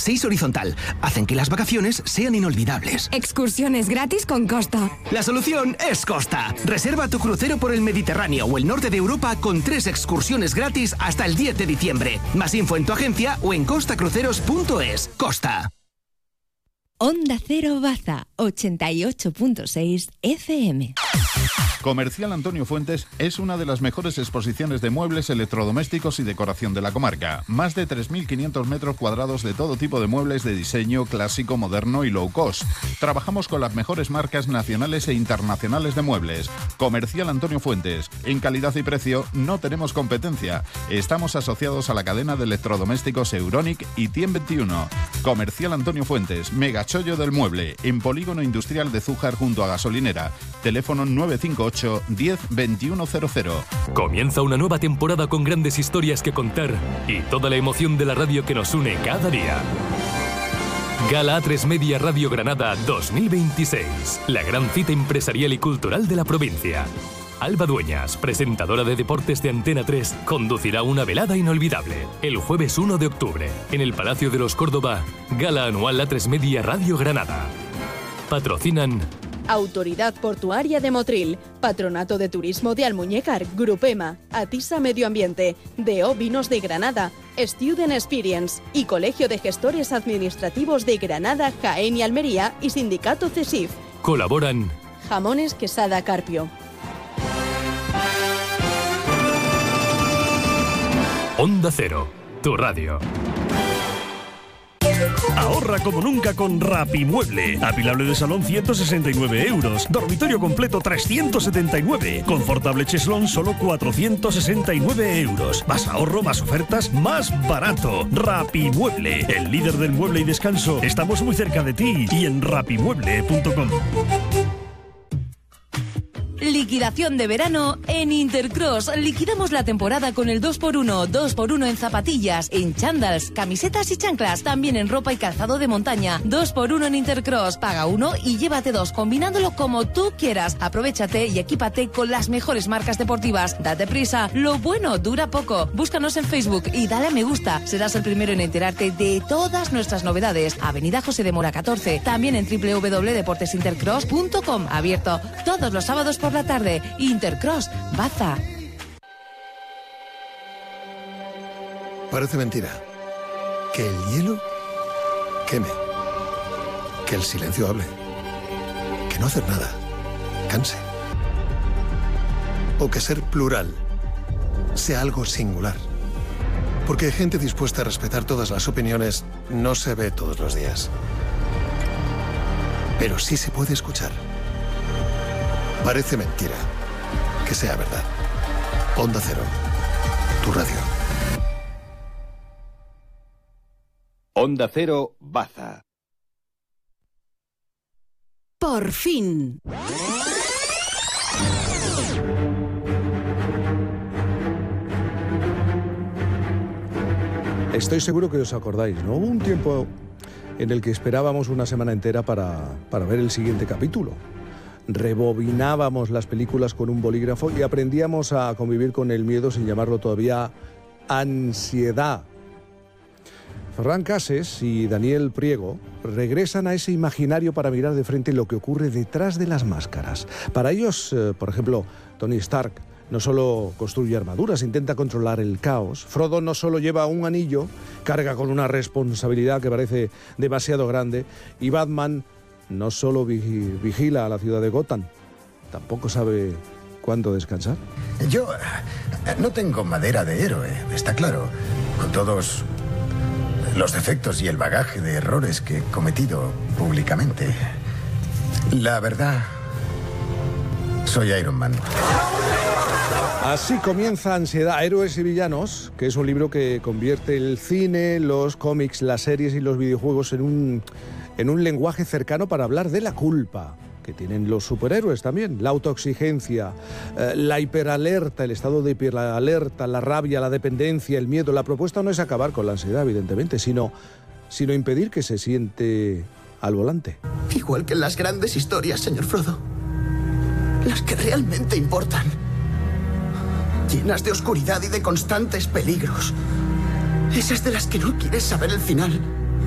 6 horizontal. Hacen que las vacaciones sean inolvidables. Excursiones gratis con Costa. La solución es Costa. Reserva tu crucero por el Mediterráneo o el norte de Europa con 3 excursiones gratis hasta el 10 de diciembre. Más info en tu agencia o en costacruceros.es. Costa. Onda Cero Baza, 88.6 FM. Comercial Antonio Fuentes es una de las mejores exposiciones de muebles, electrodomésticos y decoración de la comarca. Más de 3.500 metros cuadrados de todo tipo de muebles de diseño clásico, moderno y low cost. Trabajamos con las mejores marcas nacionales e internacionales de muebles. Comercial Antonio Fuentes. En calidad y precio no tenemos competencia. Estamos asociados a la cadena de electrodomésticos Euronic y Tiem 21. Comercial Antonio Fuentes, megachollo del mueble, en Polígono Industrial de Zújar junto a Gasolinera. Teléfono 958 10 2100. Comienza una nueva temporada con grandes historias que contar y toda la emoción de la radio que nos une cada día. Gala A3 Media Radio Granada 2026. La gran cita empresarial y cultural de la provincia. Alba Dueñas, presentadora de deportes de Antena 3, conducirá una velada inolvidable el jueves 1 de octubre en el Palacio de los Córdoba. Gala anual A3 Media Radio Granada. Patrocinan Autoridad Portuaria de Motril, Patronato de Turismo de Almuñécar, Grupema, Atisa Medio Ambiente, DO Vinos de Granada, Student Experience y Colegio de Gestores Administrativos de Granada, Jaén y Almería y Sindicato CESIF. Colaboran Jamones Quesada Carpio. Onda Cero, tu radio. Ahorra como nunca con Rapimueble. Apilable de salón 169 euros. Dormitorio completo 379. Confortable cheslón solo 469 euros. Más ahorro, más ofertas, más barato. Rapimueble, el líder del mueble y descanso. Estamos muy cerca de ti y en rapimueble.com. Liquidación de verano en Intercross. Liquidamos la temporada con el 2x1. 2x1 en zapatillas, en chándals, camisetas y chanclas. También en ropa y calzado de montaña. 2x1 en Intercross. Paga uno y llévate dos, combinándolo como tú quieras. Aprovechate y equípate con las mejores marcas deportivas. Date prisa. Lo bueno dura poco. Búscanos en Facebook y dale a me gusta. Serás el primero en enterarte de todas nuestras novedades. Avenida José de Mora 14. También en www.deportesintercross.com. Abierto todos los sábados por la tarde. Intercross Baza. Parece mentira que el hielo queme, que el silencio hable, que no hacer nada canse, o que ser plural sea algo singular. Porque gente dispuesta a respetar todas las opiniones no se ve todos los días. Pero sí se puede escuchar. Parece mentira que sea verdad. Onda Cero, tu radio. Onda Cero, Baza. Por fin. Estoy seguro que os acordáis, ¿no? Hubo un tiempo en el que esperábamos una semana entera para ver el siguiente capítulo. Rebobinábamos las películas con un bolígrafo y aprendíamos a convivir con el miedo sin llamarlo todavía ansiedad. Ferran Cases y Daniel Priego regresan a ese imaginario para mirar de frente lo que ocurre detrás de las máscaras. Para ellos, por ejemplo, Tony Stark no solo construye armaduras, intenta controlar el caos. Frodo no solo lleva un anillo, carga con una responsabilidad que parece demasiado grande. Y Batman no solo vigila a la ciudad de Gotham, tampoco sabe cuándo descansar. Yo no tengo madera de héroe, está claro, con todos los defectos y el bagaje de errores que he cometido públicamente. La verdad, soy Iron Man. Así comienza Ansiedad, Héroes y Villanos, que es un libro que convierte el cine, los cómics, las series y los videojuegos en un lenguaje cercano para hablar de la culpa que tienen los superhéroes también, la autoexigencia, la hiperalerta, el estado de hiperalerta, la rabia, la dependencia, el miedo. La propuesta no es acabar con la ansiedad, evidentemente, sino impedir que se siente al volante. Igual que en las grandes historias, señor Frodo. Las que realmente importan. Llenas de oscuridad y de constantes peligros. Esas de las que no quieres saber el final.